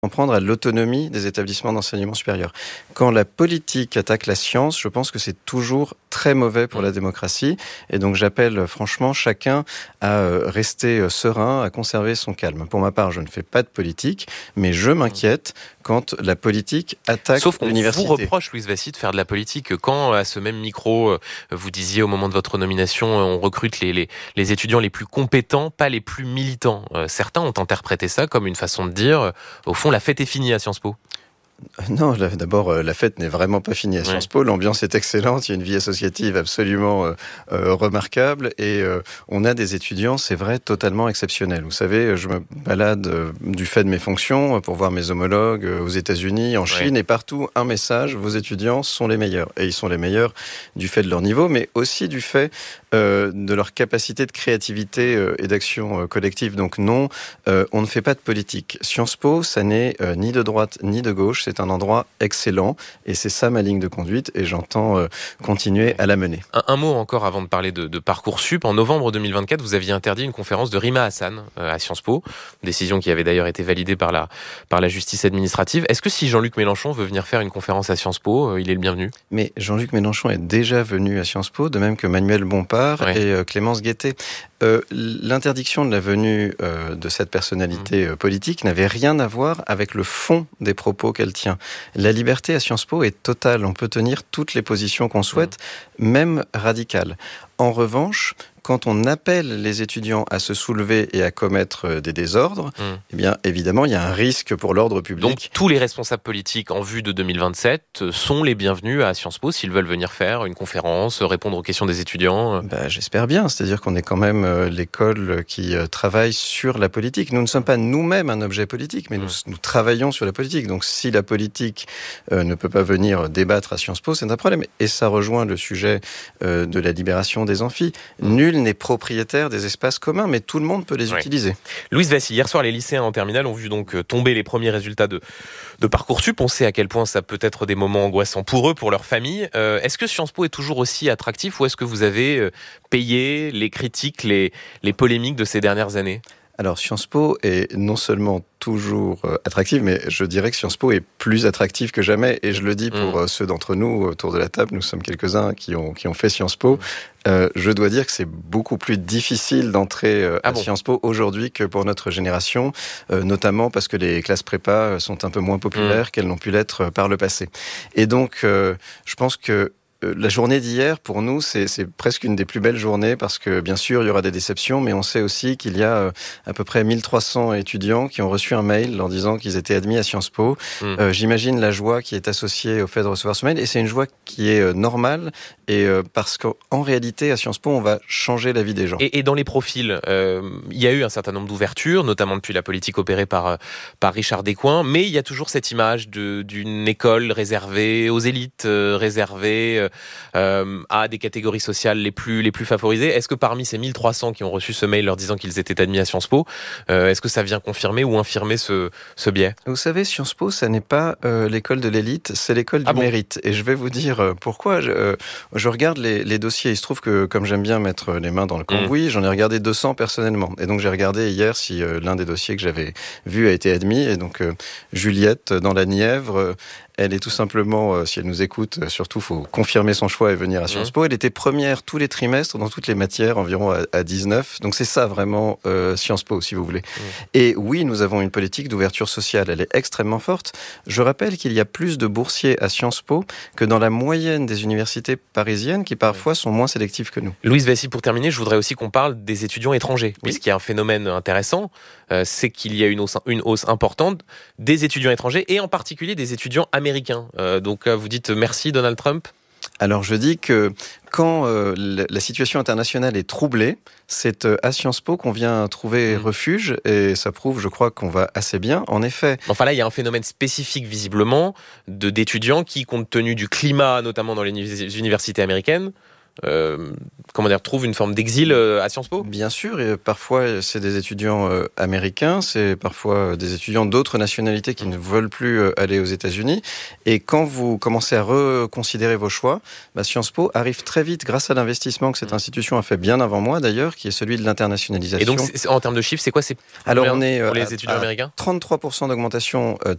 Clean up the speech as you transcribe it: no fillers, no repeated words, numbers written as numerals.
en prendre à l'autonomie des établissements d'enseignement supérieur. Quand la politique attaque la science, je pense que c'est toujours très mauvais pour la démocratie. Et donc j'appelle franchement chacun à rester serein, à conserver son calme. Pour ma part, je ne fais pas de politique, mais je m'inquiète quand la politique attaque l'université. Sauf qu'on vous reproche, Louise Vassy, de faire de la politique. Quand, à ce même micro, vous disiez au moment de votre nomination, on recrute les étudiants les plus compétents, pas les plus militants. Certains ont interprété ça comme une façon de dire, au fond, la fête est finie à Sciences Po. Non, d'abord, la fête n'est vraiment pas finie à Sciences Po. L'ambiance est excellente. Il y a une vie associative absolument remarquable. Et on a des étudiants, c'est vrai, totalement exceptionnels. Vous savez, je me balade du fait de mes fonctions pour voir mes homologues aux États-Unis, en Chine, et partout, un message, vos étudiants sont les meilleurs. Et ils sont les meilleurs du fait de leur niveau, mais aussi du fait de leur capacité de créativité et d'action collective. Donc non, on ne fait pas de politique. Sciences Po, ça n'est ni de droite ni de gauche. C'est un endroit excellent et c'est ça ma ligne de conduite et j'entends continuer à la mener. Un mot encore avant de parler de Parcoursup. En novembre 2024, vous aviez interdit une conférence de Rima Hassan à Sciences Po, décision qui avait d'ailleurs été validée par la justice administrative. Est-ce que si Jean-Luc Mélenchon veut venir faire une conférence à Sciences Po, il est le bienvenu ? Mais Jean-Luc Mélenchon est déjà venu à Sciences Po, de même que Manuel Bompard et Clémence Guettet. L'interdiction de la venue de cette personnalité politique n'avait rien à voir avec le fond des propos qu'elle tient. La liberté à Sciences Po est totale. On peut tenir toutes les positions qu'on souhaite, même radicales. En revanche, quand on appelle les étudiants à se soulever et à commettre des désordres, eh bien, évidemment, il y a un risque pour l'ordre public. Donc, tous les responsables politiques en vue de 2027 sont les bienvenus à Sciences Po s'ils veulent venir faire une conférence, répondre aux questions des étudiants. J'espère bien. C'est-à-dire qu'on est quand même l'école qui travaille sur la politique. Nous ne sommes pas nous-mêmes un objet politique, mais nous travaillons sur la politique. Donc, si la politique ne peut pas venir débattre à Sciences Po, c'est un problème. Et ça rejoint le sujet de la libération des amphis. Nul n'est propriétaire des espaces communs, mais tout le monde peut les utiliser. Louise Vassy, hier soir, les lycéens en terminale ont vu donc tomber les premiers résultats de Parcoursup. On sait à quel point ça peut être des moments angoissants pour eux, pour leur famille. Est-ce que Sciences Po est toujours aussi attractif ou est-ce que vous avez payé les critiques, les polémiques de ces dernières années ? Alors, Sciences Po est non seulement toujours attractive, mais je dirais que Sciences Po est plus attractive que jamais. Et je le dis pour ceux d'entre nous autour de la table, nous sommes quelques-uns qui ont fait Sciences Po. Je dois dire que c'est beaucoup plus difficile d'entrer à Sciences Po aujourd'hui que pour notre génération, notamment parce que les classes prépa sont un peu moins populaires qu'elles n'ont pu l'être par le passé. Et donc, je pense que la journée d'hier, pour nous, c'est presque une des plus belles journées parce que, bien sûr, il y aura des déceptions, mais on sait aussi qu'il y a à peu près 1300 étudiants qui ont reçu un mail leur disant qu'ils étaient admis à Sciences Po. J'imagine la joie qui est associée au fait de recevoir ce mail et c'est une joie qui est normale et parce qu'en réalité, à Sciences Po, on va changer la vie des gens. Et dans les profils, il y a eu un certain nombre d'ouvertures, notamment depuis la politique opérée par Richard Descoings, mais il y a toujours cette image d'une école réservée aux élites, réservée à des catégories sociales les plus favorisées. Est-ce que parmi ces 1300 qui ont reçu ce mail leur disant qu'ils étaient admis à Sciences Po, est-ce que ça vient confirmer ou infirmer ce biais ? Vous savez, Sciences Po, ça n'est pas l'école de l'élite, c'est l'école du mérite. Et je vais vous dire pourquoi. Je regarde les dossiers. Il se trouve que, comme j'aime bien mettre les mains dans le cambouis, j'en ai regardé 200 personnellement. Et donc, j'ai regardé hier si l'un des dossiers que j'avais vu a été admis. Et donc, Juliette, dans la Nièvre... Elle est tout simplement, si elle nous écoute, surtout, il faut confirmer son choix et venir à Sciences Po. Elle était première tous les trimestres dans toutes les matières, environ à 19. Donc c'est ça vraiment Sciences Po, si vous voulez. Et oui, nous avons une politique d'ouverture sociale. Elle est extrêmement forte. Je rappelle qu'il y a plus de boursiers à Sciences Po que dans la moyenne des universités parisiennes qui parfois sont moins sélectives que nous. Louise Vassy, pour terminer, je voudrais aussi qu'on parle des étudiants étrangers. Puisqu'il y a un phénomène intéressant, c'est qu'il y a une hausse importante des étudiants étrangers et en particulier des étudiants américains. Donc vous dites merci Donald Trump ? Alors je dis que quand la situation internationale est troublée, c'est à Sciences Po qu'on vient trouver refuge et ça prouve, je crois, qu'on va assez bien. En effet. Enfin là, il y a un phénomène spécifique visiblement d'étudiants qui, compte tenu du climat, notamment dans les universités américaines, trouvent une forme d'exil à Sciences Po ? Bien sûr, et parfois c'est des étudiants américains, c'est parfois des étudiants d'autres nationalités qui ne veulent plus aller aux États-Unis. Et quand vous commencez à reconsidérer vos choix, Sciences Po arrive très vite grâce à l'investissement que cette institution a fait bien avant moi d'ailleurs, qui est celui de l'internationalisation. Et donc en termes de chiffres, c'est quoi Alors on est pour les étudiants américains ? 33% d'augmentation